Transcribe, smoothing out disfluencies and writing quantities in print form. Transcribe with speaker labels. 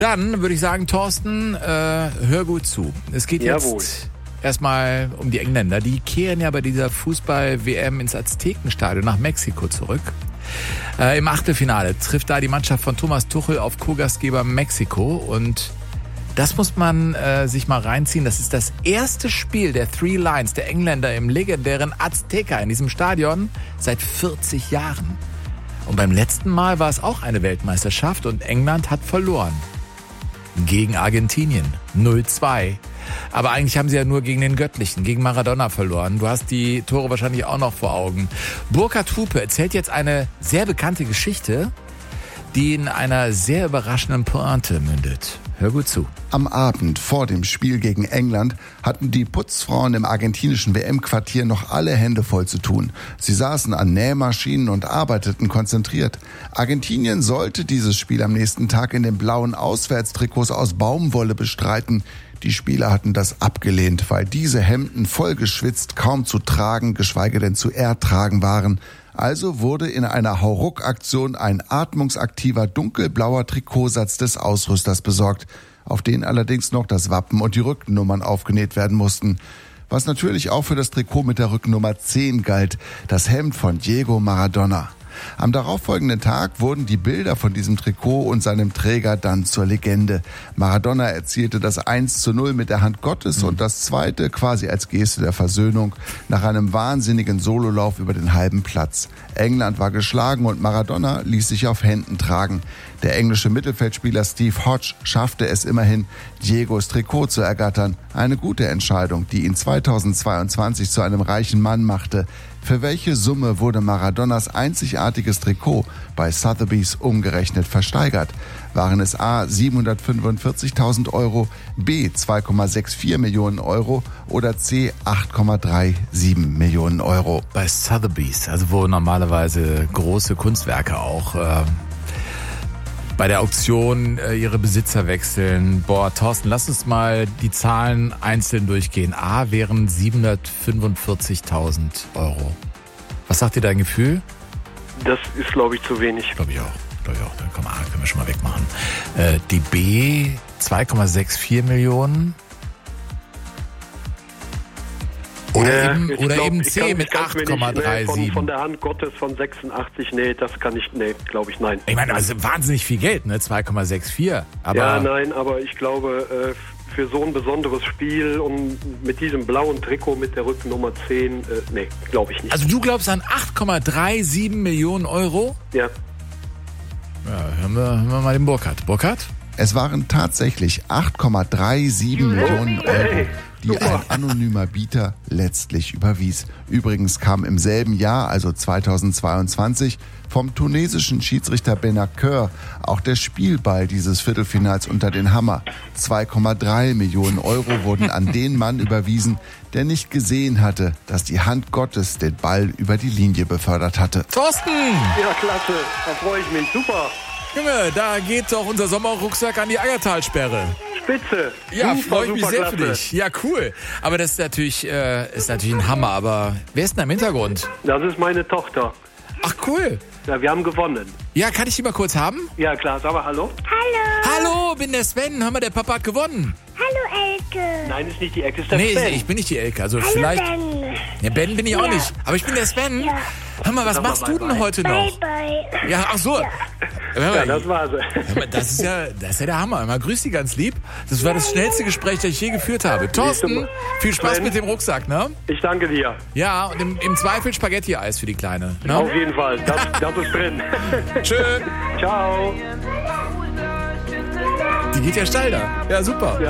Speaker 1: Dann würde ich sagen, Thorsten, hör gut zu. Es geht jetzt erstmal um die Engländer. Die kehren ja bei dieser Fußball-WM ins Aztekenstadion nach Mexiko zurück. Im Achtelfinale trifft da die Mannschaft von Thomas Tuchel auf Co-Gastgeber Mexiko. Und das muss man sich mal reinziehen. Das ist das erste Spiel der Three Lions, der Engländer im legendären Azteca in diesem Stadion seit 40 Jahren. Und beim letzten Mal war es auch eine Weltmeisterschaft und England hat verloren. Gegen Argentinien 0-2. Aber eigentlich haben sie ja nur gegen den Göttlichen, gegen Maradona verloren. Du hast die Tore wahrscheinlich auch noch vor Augen. Burkhard Hupe erzählt jetzt eine sehr bekannte Geschichte, die in einer sehr überraschenden Pointe mündet. Hör gut zu.
Speaker 2: Am Abend vor dem Spiel gegen England hatten die Putzfrauen im argentinischen WM-Quartier noch alle Hände voll zu tun. Sie saßen an Nähmaschinen und arbeiteten konzentriert. Argentinien sollte dieses Spiel am nächsten Tag in den blauen Auswärtstrikots aus Baumwolle bestreiten. Die Spieler hatten das abgelehnt, weil diese Hemden voll geschwitzt kaum zu tragen, geschweige denn zu ertragen waren. Also wurde in einer Hauruck-Aktion ein atmungsaktiver dunkelblauer Trikotsatz des Ausrüsters besorgt, auf den allerdings noch das Wappen und die Rückennummern aufgenäht werden mussten. Was natürlich auch für das Trikot mit der Rückennummer 10 galt, das Hemd von Diego Maradona. Am darauffolgenden Tag wurden die Bilder von diesem Trikot und seinem Träger dann zur Legende. Maradona erzielte das 1:0 mit der Hand Gottes und das zweite quasi als Geste der Versöhnung nach einem wahnsinnigen Sololauf über den halben Platz. England war geschlagen und Maradona ließ sich auf Händen tragen. Der englische Mittelfeldspieler Steve Hodge schaffte es immerhin, Diegos Trikot zu ergattern. Eine gute Entscheidung, die ihn 2022 zu einem reichen Mann machte. Für welche Summe wurde Maradonas einzigartiges Trikot bei Sotheby's umgerechnet versteigert? Waren es A 745.000 Euro, B 2,64 Millionen Euro oder C 8,37 Millionen Euro?
Speaker 1: Bei Sotheby's, also wo normalerweise große Kunstwerke auch bei der Auktion ihre Besitzer wechseln. Boah, Thorsten, lass uns mal die Zahlen einzeln durchgehen. A wären 745.000 Euro. Was sagt dir dein Gefühl?
Speaker 3: Das ist, glaube ich, zu wenig.
Speaker 1: Glaube ich auch. Dann können wir schon mal wegmachen. Die B 2,64 Millionen. Oder eben C mit 8,37.
Speaker 3: Von der Hand Gottes von 86, glaube ich, nein.
Speaker 1: Ich meine, das ist wahnsinnig viel Geld, ne? 2,64. Aber
Speaker 3: ja, nein, aber ich glaube, für so ein besonderes Spiel und mit diesem blauen Trikot mit der Rückennummer 10, glaube ich nicht.
Speaker 1: Also du glaubst an 8,37 Millionen Euro?
Speaker 3: Ja.
Speaker 1: Ja, hören wir mal den Burkhard. Burkhard?
Speaker 2: Es waren tatsächlich 8,37 Millionen Euro, die ein anonymer Bieter letztlich überwies. Übrigens kam im selben Jahr, also 2022, vom tunesischen Schiedsrichter Benacer auch der Spielball dieses Viertelfinals unter den Hammer. 2,3 Millionen Euro wurden an den Mann überwiesen, der nicht gesehen hatte, dass die Hand Gottes den Ball über die Linie befördert hatte.
Speaker 1: Thorsten!
Speaker 3: Ja, klasse. Da freue ich mich. Super.
Speaker 1: Junge, da geht doch unser Sommerrucksack an die Aggertalsperre.
Speaker 3: Spitze.
Speaker 1: Ja,
Speaker 3: super,
Speaker 1: freue ich mich sehr
Speaker 3: klasse.
Speaker 1: für dich. Ja, cool. Aber das ist natürlich ein Hammer. Aber wer ist denn im Hintergrund?
Speaker 3: Das ist meine Tochter.
Speaker 1: Ach, cool.
Speaker 3: Ja, wir haben gewonnen.
Speaker 1: Ja, kann ich die mal kurz haben?
Speaker 3: Ja, klar. Sag mal hallo.
Speaker 1: Hallo, bin der Sven. Hör mal, der Papa hat gewonnen.
Speaker 4: Hallo Elke.
Speaker 3: Nein, ist nicht die Ecke, ist der
Speaker 1: Nee,
Speaker 3: Sven.
Speaker 1: ich bin nicht die Elke. Also
Speaker 4: Hallo
Speaker 1: vielleicht.
Speaker 4: Ben.
Speaker 1: Ja, Ben bin ich auch nicht. Aber ich bin der Sven.
Speaker 4: Ja.
Speaker 1: Hör mal, was
Speaker 3: Sag mal
Speaker 1: machst du denn
Speaker 3: bye.
Speaker 1: heute
Speaker 4: Bye
Speaker 1: noch?
Speaker 4: bye.
Speaker 1: Ja, ach so. Hör mal,
Speaker 3: Ja, das war sie.
Speaker 1: hör mal, das ist ja der Hammer. Mal grüß dich ganz lieb. Das war das schnellste Gespräch, das ich je geführt habe. Thorsten, viel Spaß
Speaker 3: Sven.
Speaker 1: mit dem Rucksack, ne?
Speaker 3: Ich danke dir.
Speaker 1: Ja, und im Zweifel Spaghetti-Eis für die Kleine. Ne?
Speaker 3: Auf jeden Fall. Das ist drin.
Speaker 1: Schön.
Speaker 3: Ciao.
Speaker 1: Die geht ja steil da. Ja, super.
Speaker 3: Ja.